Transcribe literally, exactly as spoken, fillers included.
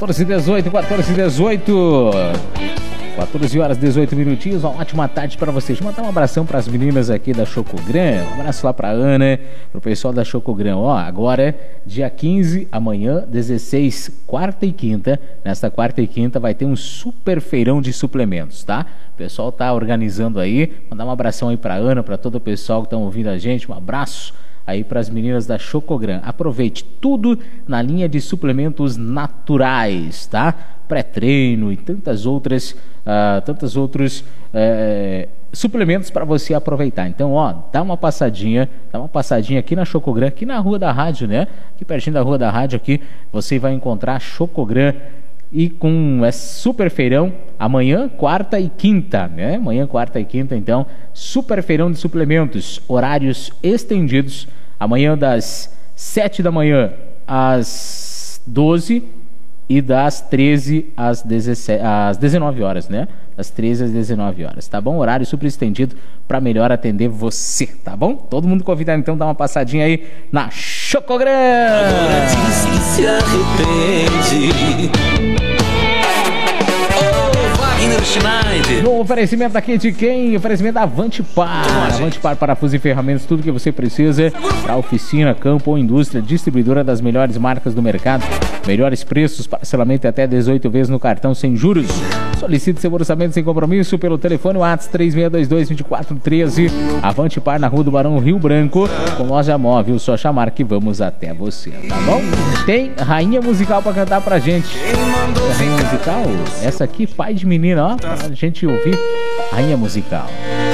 quatorze e dezoito, quatorze e dezoito. quatorze horas e dezoito minutinhos, uma ótima tarde para vocês. Vou mandar um abração para as meninas aqui da Chocogran, um abraço lá para Ana, pro pessoal da Chocogran. Ó, agora dia quinze, amanhã, dezesseis, quarta e quinta, nesta quarta e quinta vai ter um super feirão de suplementos, tá? O pessoal tá organizando aí, mandar um abração aí para Ana, para todo o pessoal que tá ouvindo a gente, um abraço aí para as meninas da Chocogran. Aproveite tudo na linha de suplementos naturais, tá? Pré-treino e tantas outras, uh, tantos outros uh, suplementos para você aproveitar. Então, ó, dá uma passadinha, dá uma passadinha aqui na Chocogran, aqui na Rua da Rádio, né? Aqui pertinho da Rua da Rádio aqui, você vai encontrar a Chocogran. E com esse super feirão, amanhã, quarta e quinta, né? Amanhã, quarta e quinta, então, super feirão de suplementos, horários estendidos. Amanhã das sete da manhã às doze e das treze às dezessete, às dezenove horas, né? Das treze às dezenove horas, tá bom? Horário super estendido para melhor atender você, tá bom? Todo mundo convidado, então, dá uma passadinha aí na Chocogran. Agora diz que se arrepende. No oferecimento aqui de quem? Oferecimento da Avantipar. Avantipar, parafusos e ferramentas, tudo que você precisa para oficina, campo ou indústria, distribuidora das melhores marcas do mercado, melhores preços, parcelamento até dezoito vezes no cartão sem juros. Solicite seu orçamento sem compromisso pelo telefone WhatsApp três seis dois dois, dois quatro um três. Avantipar na Rua do Barão, Rio Branco, com loja móvel, só chamar que vamos até você, tá bom? Tem rainha musical para cantar pra gente. Rainha musical, essa aqui, pai de menina, ó, pra gente ouvir. Rainha musical.